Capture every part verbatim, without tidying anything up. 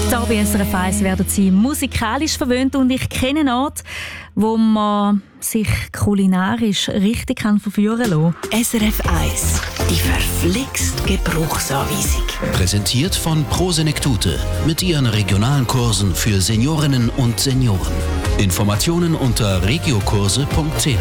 Hier bei S R F eins werden Sie musikalisch verwöhnt und ich kenne einen Ort, wo man sich kulinarisch richtig kann verführen kann. S R F eins, die verflixt Gebrauchsanweisung. Präsentiert von Pro Senektute mit ihren regionalen Kursen für Seniorinnen und Senioren. Informationen unter regiokurse punkt c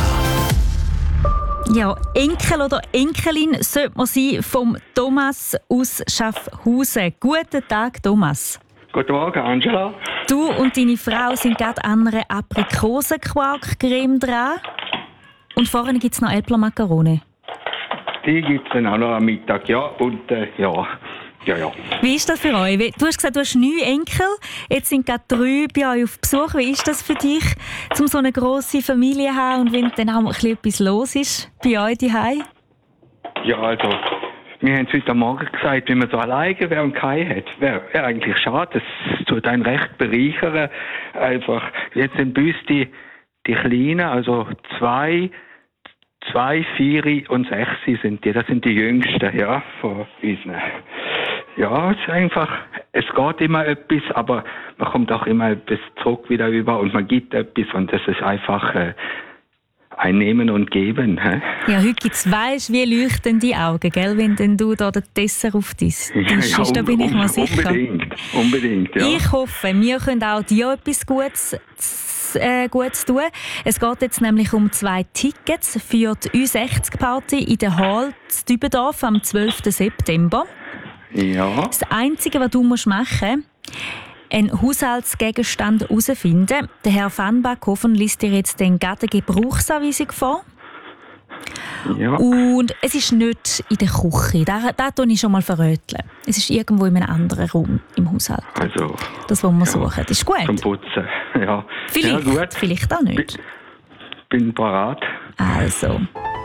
h. Ja, Enkel oder Enkelin sollte man sein vom Thomas aus Schaffhausen. Guten Tag, Thomas. Guten Morgen, Angela. Du und deine Frau sind gerade an einer Aprikosenquark-Creme dran. Und vorne gibt es noch Äpfelmakarone. Die gibt es dann auch noch am Mittag, ja. Und äh, ja, ja, ja. Wie ist das für euch? Du hast gesagt, du hast neun Enkel. Jetzt sind gerade drei bei euch auf Besuch. Wie ist das für dich, um so eine grosse Familie zu haben und wenn dann auch ein bisschen etwas los ist bei euch zu Hause? Ja, also, wir haben es heute Morgen gesagt, wenn man so alleine wäre und keinen hat, wäre wär eigentlich schade. Das tut einen recht bereichern. Einfach, jetzt sind bei uns die, die Kleinen, also zwei, zwei, vier und sechs sind die. Das sind die Jüngsten, ja, von uns. Ja, es ist einfach, es geht immer etwas, aber man kommt auch immer etwas zurück wieder über und man gibt etwas und das ist einfach äh, ein Nehmen und Geben. Hä? Ja, heute gibt's, weisst, wie leuchten die Augen, gell, wenn denn du da den Dessert auf dein Tisch ja, ist, da bin ich mir sicher. Unbedingt, unbedingt, ja. Ich hoffe, wir können auch dir etwas Gutes Äh, Gutes tun. Es geht jetzt nämlich um zwei Tickets für die Ü sechzig Party in der Hall in Dübendorf am zwölften September. Ja. Das Einzige, was du machen musst, einen Haushaltsgegenstand herausfinden. Der Herr Van Backhofen liest dir jetzt den gerade Gebrauchsanweisung vor. Ja. Und es ist nicht in der Küche. Das, das tue ich schon mal verröteln. Es ist irgendwo in einem anderen Raum im Haushalt. Also, das, was wir ja, suchen. Das ist gut. Zum Putzen, ja. Vielleicht, ja, gut. vielleicht auch nicht. Bin, bin parat. Also.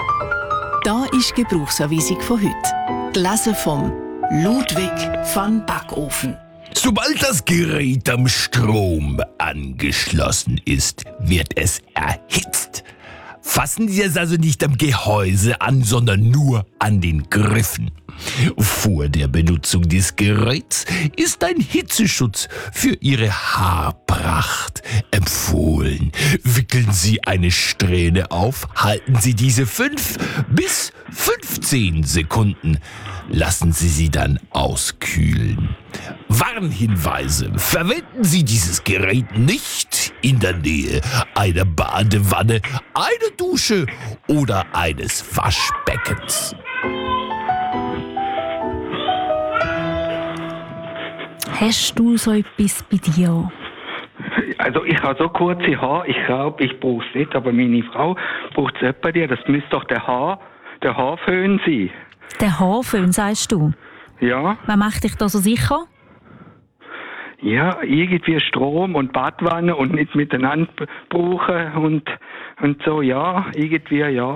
Da ist die Gebrauchsanweisung von heute. Gelesen vom Ludwig van Backofen. Sobald das Gerät am Strom angeschlossen ist, wird es erhitzt. Fassen Sie es also nicht am Gehäuse an, sondern nur an den Griffen. Vor der Benutzung des Geräts ist ein Hitzeschutz für Ihre Haarpracht empfohlen. Wickeln Sie eine Strähne auf, halten Sie diese fünf bis fünfzehn Sekunden. Lassen Sie sie dann auskühlen. Warnhinweise: Verwenden Sie dieses Gerät nicht in der Nähe einer Badewanne, einer Dusche oder eines Waschbeckens. Hast du so etwas bei dir? Also ich habe so kurze Haare, ich glaube, ich brauche es nicht, aber meine Frau braucht es bei dir. Das müsste doch der Haar, der Haarföhn sein. Der Haarföhn, sagst du? Ja. Was macht dich da so sicher? Ja, irgendwie Strom und Badwanne und nicht miteinander brauchen und, und so, ja, irgendwie, ja.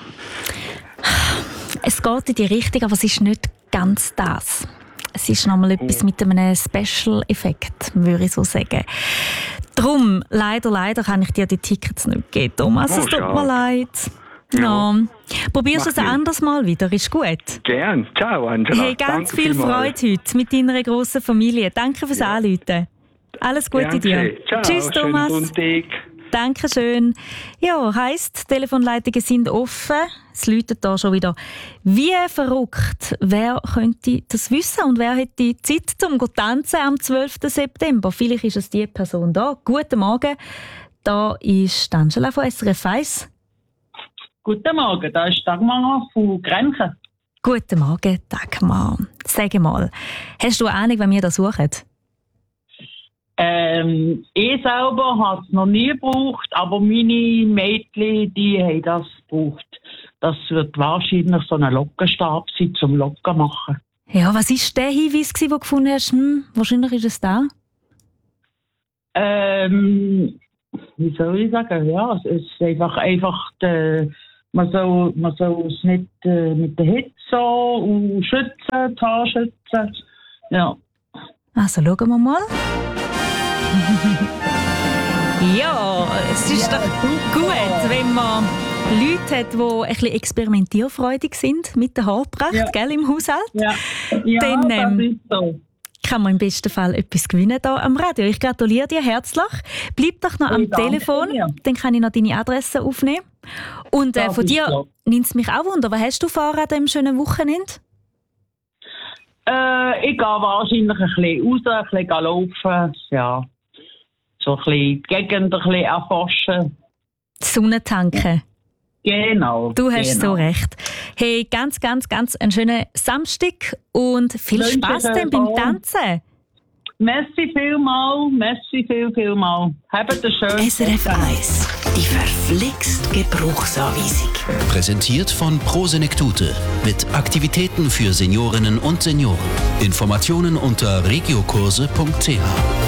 Es geht in die Richtung, aber es ist nicht ganz das. Es ist nochmal etwas mit einem Special-Effekt, würde ich so sagen. Darum, leider, leider kann ich dir die Tickets nicht geben, Thomas. Oh, es tut schade. mir leid. Ja. No. Probierst du es ein Mach anderes Mal wieder, ist gut. Gern. Ciao, Angela. Hey, ganz Danke viel vielmals. Freude heute mit deiner grossen Familie. Danke fürs Ja. Anrufen. Alles Gute Danke. dir. Ciao, Tschüss, Thomas. schönen Sonntag. Dankeschön. Ja, heisst, die Telefonleitungen sind offen. Es läutet da schon wieder. Wie verrückt. Wer könnte das wissen und wer hätte Zeit zum tanzen am zwölften September? Vielleicht ist es die Person da. Guten Morgen. Da ist Angela von S R F eins. Guten Morgen, da ist Dagmar von Grenchen. Guten Morgen, Dagmar. Sag mal, hast du eine Ahnung, wenn wir das suchen? Ähm, ich selber habe es noch nie gebraucht, aber meine Mädchen, die haben das gebraucht. Das wird wahrscheinlich so ein Lockenstab sein, zum Locken machen. Ja, was war der Hinweis, den du gefunden hast? Hm, wahrscheinlich ist es da. Ähm, wie soll ich sagen? Ja, es ist einfach, einfach die, man soll, man soll es nicht äh, mit der Hitze so und schützen, die Haare schützen. Ja. Also schauen wir mal. Ja, es ist Ja, doch super. gut, wenn man Leute hat, die ein bisschen experimentierfreudig sind mit der Haarpracht, Ja. gell, im Haushalt. Ja, ja Dann, ähm, das ist so. kann man im besten Fall etwas gewinnen hier am Radio. Ich gratuliere dir herzlich. Bleib doch noch am Hey, danke Telefon, dir. dann kann ich noch deine Adresse aufnehmen. Und äh, Ja, von dir bitte. nimmt es mich auch wunder, was hast du vor an diesem schönen Wochenende? Äh, ich gehe wahrscheinlich ein bisschen raus, ein bisschen laufen, ja. So ein bisschen die Gegend ein bisschen erforschen. Sonne tanken. Genau. Du hast genau. so recht. Hey, ganz, ganz, ganz einen schönen Samstag und viel Wünsche Spass dir dann beim auch. Tanzen. Merci vielmal, merci viel, vielmal. Habt einen schönen S R F eins, die verflixt Gebrauchsanweisung. Präsentiert von Prosenektute mit Aktivitäten für Seniorinnen und Senioren. Informationen unter regiokurse punkt c h.